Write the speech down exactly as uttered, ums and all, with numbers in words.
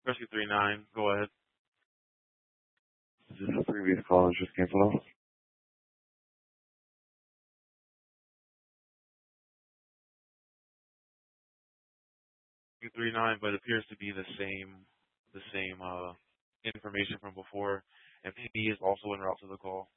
Rescue three nine, go ahead. This is a previous call. I was just canceled off. Rescue three nine, but it appears to be the same, the same uh, information from before. And P D is also en route to the call.